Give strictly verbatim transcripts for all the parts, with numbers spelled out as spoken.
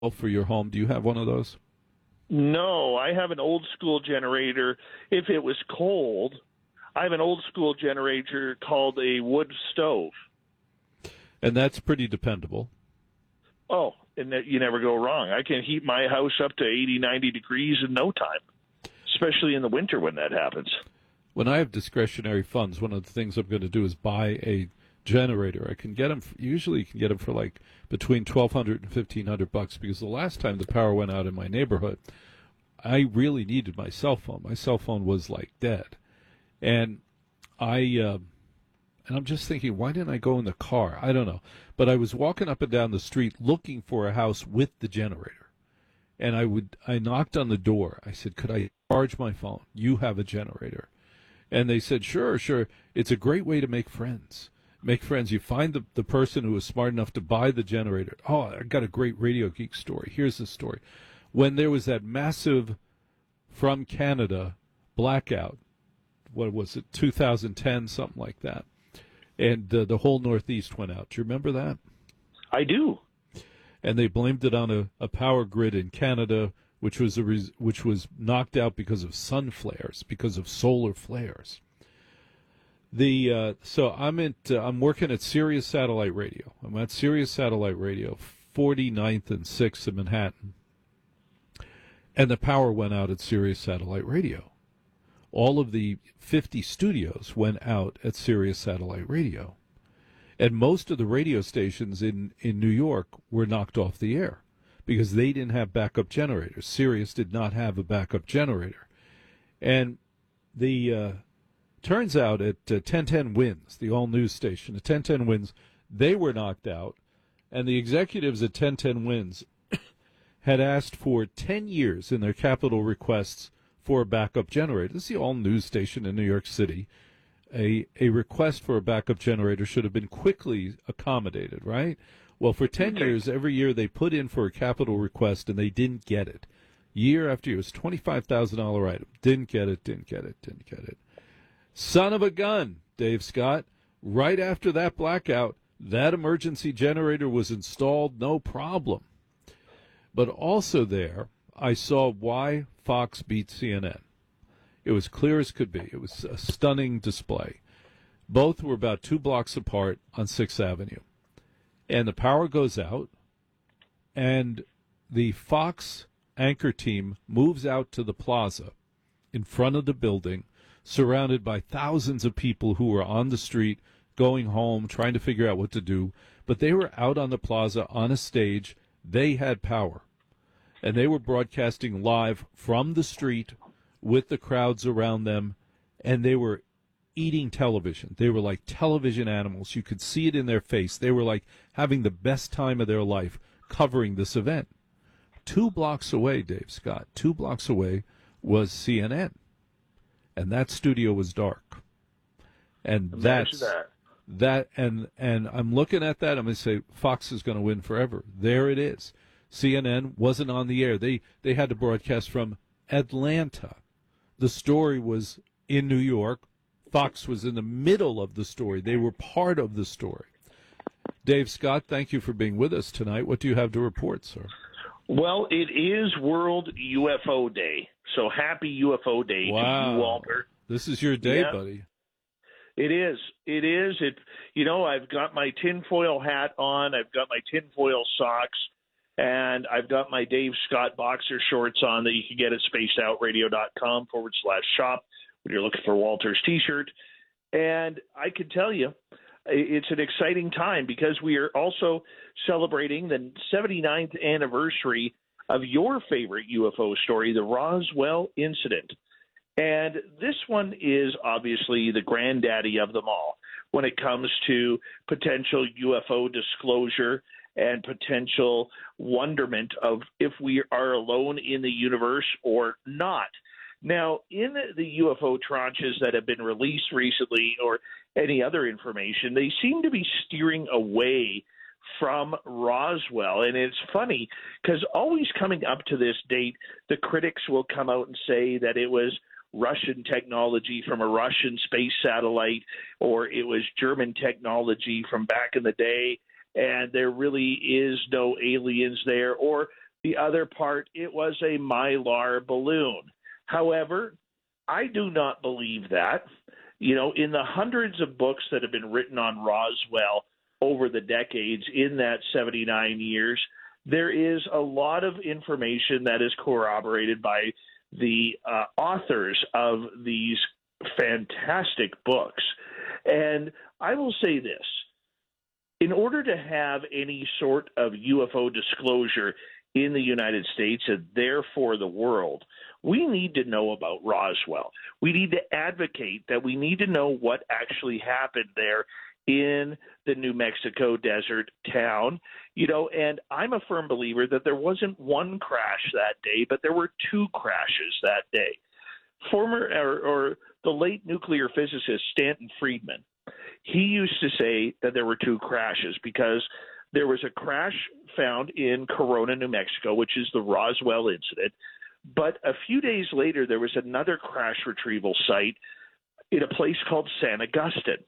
for your home. Do you have one of those? No, I have an old school generator. If it was cold, I have an old school generator called a wood stove. And that's pretty dependable. Oh, and that you never go wrong. I can heat my house up to eighty, ninety degrees in no time, especially in the winter when that happens. When I have discretionary funds, one of the things I'm going to do is buy a generator. I can get them, for, usually you can get them for like between twelve hundred and fifteen hundred bucks, because the last time the power went out in my neighborhood, I really needed my cell phone. My cell phone was like dead. And I, uh, and I'm just thinking, why didn't I go in the car? I don't know. But I was walking up and down the street looking for a house with the generator. And I would, I knocked on the door. I said, could I charge my phone? You have a generator. And they said, sure, sure. It's a great way to make friends. Make friends. You find the, the person who is smart enough to buy the generator. Oh, I got a great Radio Geek story. Here's the story. When there was that massive from Canada blackout, what was it, two thousand ten, something like that, and uh, the whole Northeast went out. Do you remember that? I do. And they blamed it on a, a power grid in Canada, which was a res- which was knocked out because of sun flares, because of solar flares. The uh, so I'm at uh, I'm working at Sirius Satellite Radio. I'm at Sirius Satellite Radio, forty-ninth and sixth in Manhattan, and the power went out at Sirius Satellite Radio. All of the fifty studios went out at Sirius Satellite Radio, and most of the radio stations in in New York were knocked off the air because they didn't have backup generators. Sirius did not have a backup generator, and the uh, turns out at uh, ten ten Wins, the all-news station, at ten ten Wins, they were knocked out, and the executives at ten ten Wins had asked for ten years in their capital requests for a backup generator. This is the all-news station in New York City. A a request for a backup generator should have been quickly accommodated, right? Well, for ten Okay. years, every year they put in for a capital request, and they didn't get it. Year after year, it was twenty-five thousand dollars item. Didn't get it, didn't get it, didn't get it. Son of a gun, Dave Scott. Right after that blackout, that emergency generator was installed, no problem. But also there, I saw why Fox beat C N N. It was clear as could be. It was a stunning display. Both were about two blocks apart on sixth Avenue. And the power goes out, and the Fox anchor team moves out to the plaza in front of the building, surrounded by thousands of people who were on the street, going home, trying to figure out what to do. But they were out on the plaza on a stage. They had power. And they were broadcasting live from the street with the crowds around them, and they were eating television. They were like television animals. You could see it in their face. They were like having the best time of their life covering this event. Two blocks away, Dave Scott, two blocks away was C N N, and that studio was dark. And Imagine that's that. that, and and I'm looking at that. I'm going to say Fox is going to win forever. There it is. C N N wasn't on the air. They they had to broadcast from Atlanta. The story was in New York. Fox was in the middle of the story. They were part of the story. Dave Scott, thank you for being with us tonight. What do you have to report, sir? Well, it is World U F O Day, so happy U F O Day Wow. to you, Walter. This is your day, Yeah. buddy. It is. It is. It. You know, I've got my tinfoil hat on. I've got my tinfoil socks. And I've got my Dave Scott boxer shorts on that you can get at spacedoutradio.com forward slash shop when you're looking for Walter's T-shirt. And I can tell you, it's an exciting time because we are also celebrating the seventy-ninth anniversary of your favorite U F O story, the Roswell incident. And this one is obviously the granddaddy of them all when it comes to potential U F O disclosure and potential wonderment of if we are alone in the universe or not. Now, in the U F O tranches that have been released recently or any other information, they seem to be steering away from Roswell. And it's funny because always coming up to this date, the critics will come out and say that it was Russian technology from a Russian space satellite, or it was German technology from back in the day, and there really is no aliens there, or The other part, it was a Mylar balloon. However, I do not believe that. You know, in the hundreds of books that have been written on Roswell over the decades in that seventy-nine years, there is a lot of information that is corroborated by the uh, authors of these fantastic books. And I will say this. In order to have any sort of U F O disclosure in the United States and therefore the world, we need to know about Roswell. We need to advocate that we need to know what actually happened there in the New Mexico desert town. You know, and I'm a firm believer that there wasn't one crash that day, but there were two crashes that day. Former or, or the late nuclear physicist Stanton Friedman, he used to say that there were two crashes because there was a crash found in Corona, New Mexico, which is the Roswell incident. But a few days later, there was another crash retrieval site in a place called San Augustine.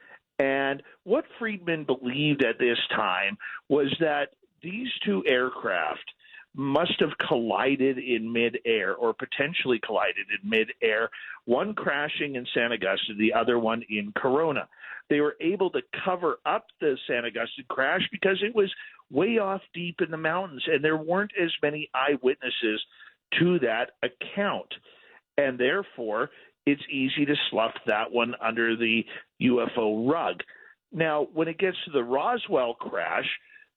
And what Friedman believed at this time was that these two aircraft must have collided in midair or potentially collided in midair, one crashing in San Augustine, the other one in Corona. They were able to cover up the San Augustine crash because it was way off deep in the mountains, and there weren't as many eyewitnesses to that account. And therefore, it's easy to slough that one under the U F O rug. Now, when it gets to the Roswell crash,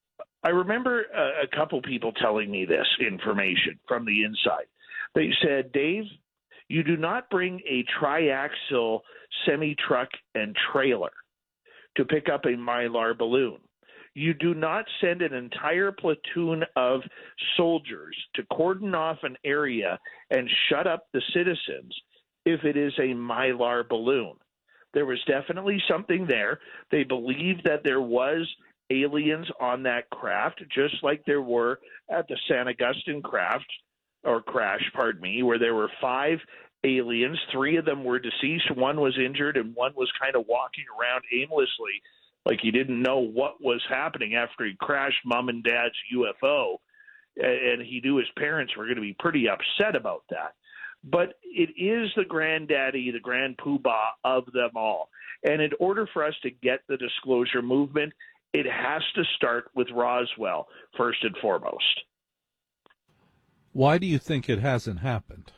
I remember a, a couple people telling me this information from the inside. They said, Dave, you do not bring a triaxle semi-truck and trailer to pick up a Mylar balloon. You do not send an entire platoon of soldiers to cordon off an area and shut up the citizens if it is a Mylar balloon. There was definitely something there. They believed that there was aliens on that craft, just like there were at the San Augustine craft, or crash, pardon me, where there were five aliens. Three of them were deceased. One was injured, and one was kind of walking around aimlessly like he didn't know what was happening after he crashed mom and dad's U F O, and he knew his parents were going to be pretty upset about that. But it is the granddaddy, the grand poobah of them all. And in order for us to get the disclosure movement, it has to start with Roswell, first and foremost. Why do you think it hasn't happened?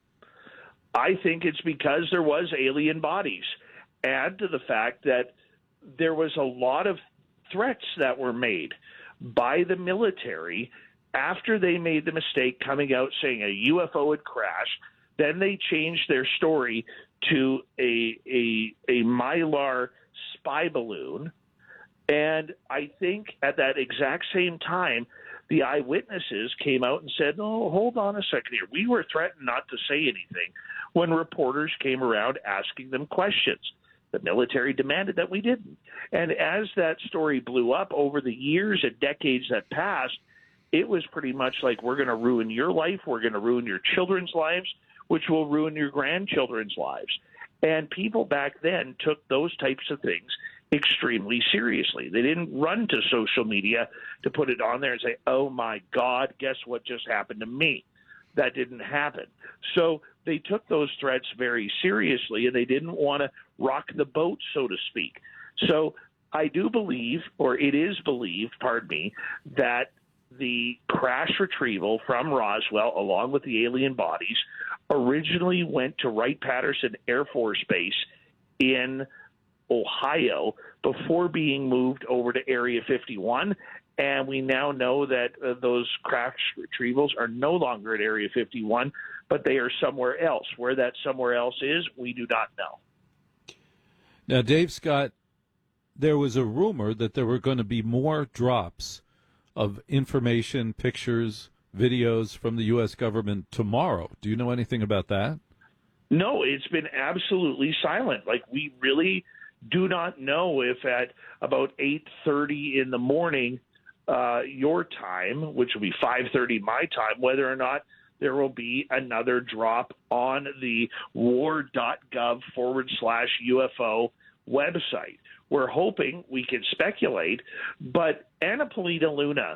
I think it's because there was alien bodies. Add to the fact that there was a lot of threats that were made by the military after they made the mistake coming out saying a U F O had crashed. Then they changed their story to a a, a Mylar spy balloon. And I think at that exact same time, the eyewitnesses came out and said, oh, hold on a second here. We were threatened not to say anything when reporters came around asking them questions. The military demanded that we didn't. And as that story blew up over the years and decades that passed, it was pretty much like, we're going to ruin your life, we're going to ruin your children's lives, which will ruin your grandchildren's lives. And people back then took those types of things extremely seriously. They didn't run to social media to put it on there and say, oh my God, guess what just happened to me? That didn't happen. So they took those threats very seriously, and they didn't want to rock the boat, so to speak. So I do believe, or it is believed, pardon me, that the crash retrieval from Roswell, along with the alien bodies, originally went to Wright-Patterson Air Force Base in Ohio before being moved over to Area fifty-one. And we now know that uh, those crash retrievals are no longer at Area fifty-one, but they are somewhere else. Where that somewhere else is, we do not know. Now, Dave Scott, there was a rumor that there were going to be more drops of information, pictures, videos from the U S government tomorrow. Do you know anything about that? No, it's been absolutely silent. Like, we really do not know if at about eight thirty in the morning, uh, your time, which will be five thirty my time, whether or not there will be another drop on the war.gov forward slash UFO website. We're hoping, we can speculate, but Anna Polina Luna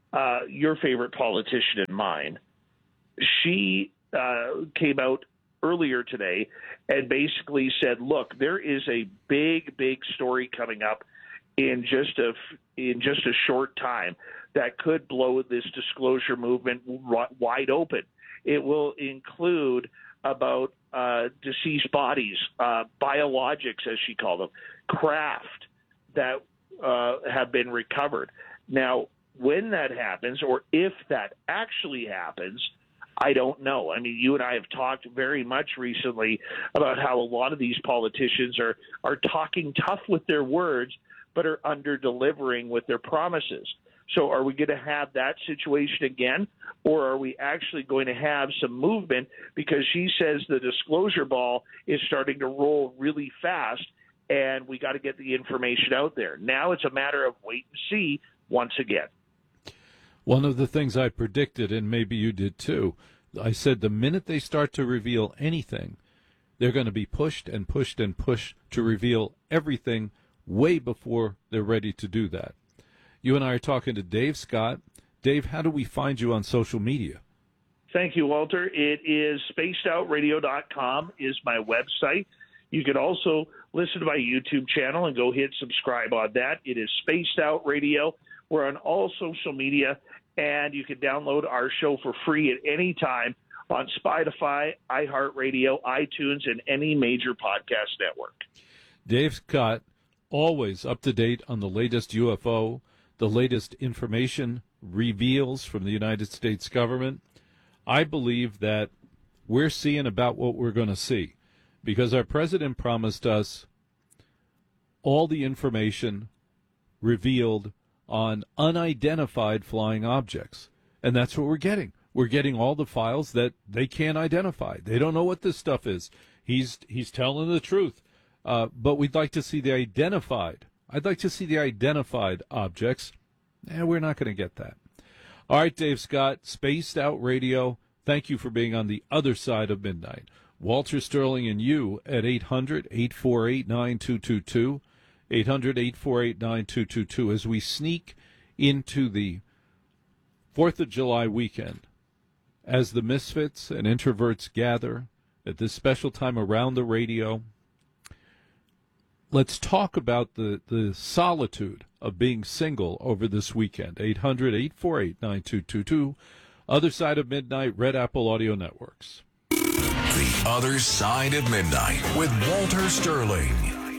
uh, your favorite politician and mine, she uh, came out earlier today and basically said, look, there is a big, big story coming up in just a, in just a short time that could blow this disclosure movement wide open. It will include about uh, deceased bodies, uh, biologics, as she called them, craft that uh, have been recovered. Now, when that happens, or if that actually happens, I don't know. I mean, you and I have talked very much recently about how a lot of these politicians are, are talking tough with their words, but are under-delivering with their promises. So are we going to have that situation again, or are we actually going to have some movement because she says the disclosure ball is starting to roll really fast and we got to get the information out there? Now it's a matter of wait and see once again. One of the things I predicted, and maybe you did too, I said the minute they start to reveal anything, they're going to be pushed and pushed and pushed to reveal everything way before they're ready to do that. You and I are talking to Dave Scott. Dave, how do we find you on social media? Thank you, Walter. It is spaced out radio dot com is my website. You can also listen to my YouTube channel and go hit subscribe on that. It is Spaced Out Radio. We're on all social media, and you can download our show for free at any time on Spotify, iHeartRadio, iTunes, and any major podcast network. Dave Scott, always up to date on the latest U F O, the latest information reveals from the United States government. I believe that we're seeing about what we're going to see because our president promised us all the information revealed on unidentified flying objects. And that's what we're getting. We're getting all the files that they can't identify. They don't know what this stuff is. He's he's telling the truth. Uh, but we'd like to see the identified. I'd like to see the identified objects. And we're not going to get that. All right, Dave Scott, Spaced Out Radio. Thank you for being on the other side of midnight. Walter Sterling and you at eight hundred, eight four eight, nine two two two. eight hundred, eight four eight, nine two two two as we sneak into the fourth of July weekend as the misfits and introverts gather at this special time around the radio. Let's talk about the, the solitude of being single over this weekend. eight hundred, eight four eight, nine two two two. Other Side of Midnight, Red Apple Audio Networks. The Other Side of Midnight with Walter Sterling.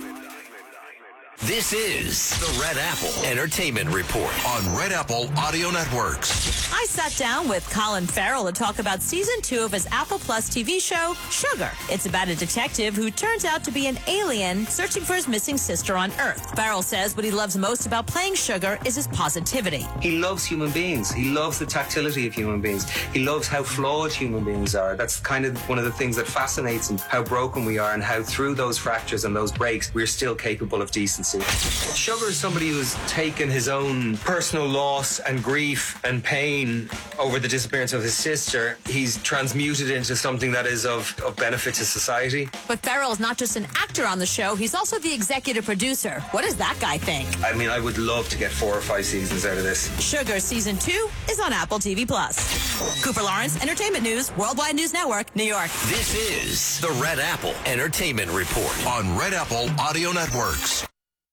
This is the Red Apple Entertainment Report on Red Apple Audio Networks. I sat down with Colin Farrell to talk about season two of his Apple Plus T V show, Sugar. It's about a detective who turns out to be an alien searching for his missing sister on Earth. Farrell says what he loves most about playing Sugar is his positivity. He loves human beings. He loves the tactility of human beings. He loves how flawed human beings are. That's kind of one of the things that fascinates him, how broken we are and how through those fractures and those breaks, we're still capable of decency. Sugar is somebody who's taken his own personal loss and grief and pain over the disappearance of his sister. He's transmuted into something that is of, of benefit to society. But Farrell is not just an actor on the show, he's also the executive producer. What does that guy think? I mean, I would love to get four or five seasons out of this. Sugar Season two is on Apple T V Plus. Cooper Lawrence, Entertainment News, Worldwide News Network, New York. This is the Red Apple Entertainment Report on Red Apple Audio Networks.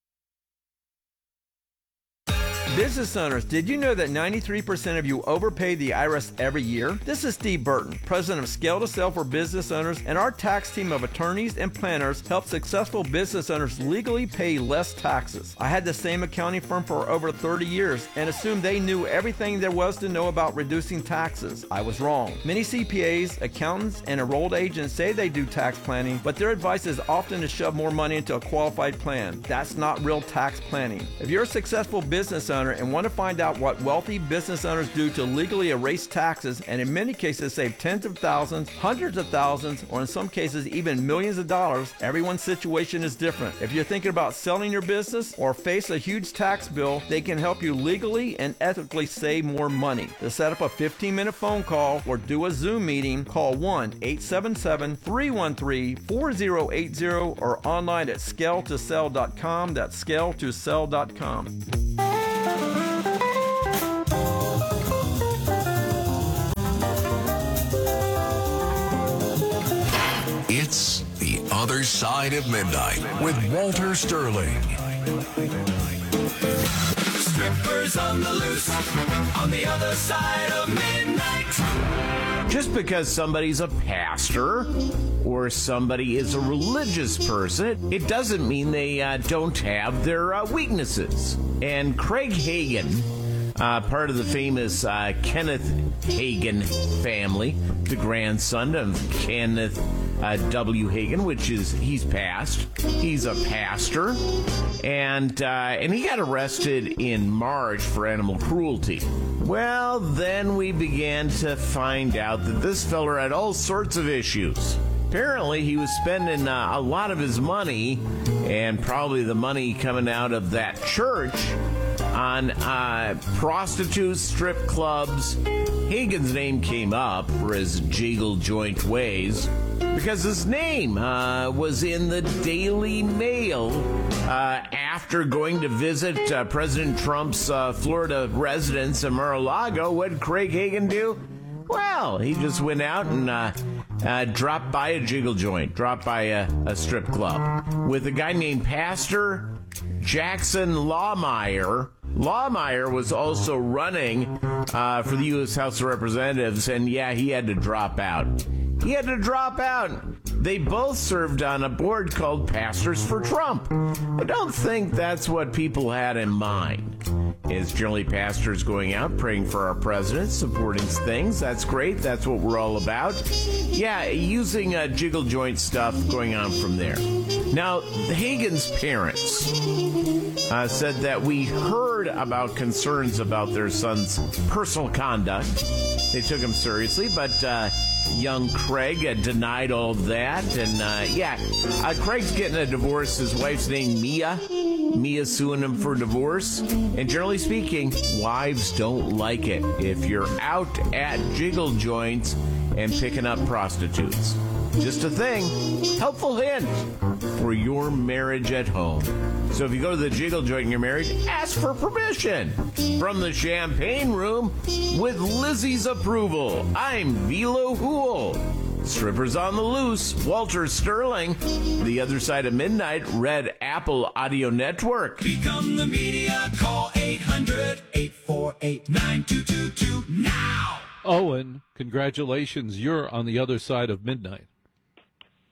Business owners, did you know that ninety-three percent of you overpay the I R S every year? This is Steve Burton, president of Scale to Sell for Business Owners, and our tax team of attorneys and planners help successful business owners legally pay less taxes. I had the same accounting firm for over thirty years and assumed they knew everything there was to know about reducing taxes. I was wrong. Many C P As, accountants, and enrolled agents say they do tax planning, but their advice is often to shove more money into a qualified plan. That's not real tax planning. If you're a successful business owner and want to find out what wealthy business owners do to legally erase taxes and in many cases save tens of thousands, hundreds of thousands, or in some cases even millions of dollars, everyone's situation is different. If you're thinking about selling your business or face a huge tax bill, they can help you legally and ethically save more money. To set up a fifteen minute phone call or do a Zoom meeting, call one eight seven seven, three one three, four zero eight zero or online at scale to sell dot com. That's scale to sell dot com. Other Side of Midnight with Walter Sterling. Strippers on the loose, on the other side of midnight. Just because somebody's a pastor or somebody is a religious person, it doesn't mean they uh, don't have their uh, weaknesses. And Craig Hagan, uh, part of the famous uh, Kenneth Hagan family, the grandson of Kenneth uh, W. Hagan, which is, he's passed. He's a pastor. And, uh, and he got arrested in March for animal cruelty. Well, then we began to find out that this fella had all sorts of issues. Apparently, he was spending uh, a lot of his money, and probably the money coming out of that church, on uh, prostitutes, strip clubs. Hagan's name came up for his jiggle joint ways because his name uh, was in the Daily Mail uh, after going to visit uh, President Trump's uh, Florida residence in Mar-a-Lago. What did Craig Hagan do? Well, he just went out and uh, uh, dropped by a jiggle joint, dropped by a, a strip club with a guy named Pastor Jackson Lawmeyer. Lawmeyer was also running uh, for the U S House of Representatives, and yeah, he had to drop out. He had to drop out. They both served on a board called Pastors for Trump. I don't think that's what people had in mind. It's generally pastors going out, praying for our president, supporting things. That's great. That's what we're all about. Yeah, using uh, jiggle joint stuff going on from there. Now, Hagan's parents uh, said that we heard about concerns about their son's personal conduct. They took him seriously, but uh, young Craig uh, denied all of that. And uh, yeah, uh, Craig's getting a divorce. His wife's named Mia. Mia's suing him for divorce. And generally speaking, wives don't like it if you're out at jiggle joints and picking up prostitutes. Just a thing. Helpful hint for your marriage at home. So if you go to the jiggle joint and you're married, ask for permission. From the Champagne Room, with Lizzie's approval, I'm Velo Hool. Strippers on the Loose, Walter Sterling. The Other Side of Midnight, Red Apple Audio Network. Become the media. Call eight hundred, eight four eight, nine two two two now. Owen, congratulations. You're on the other side of midnight.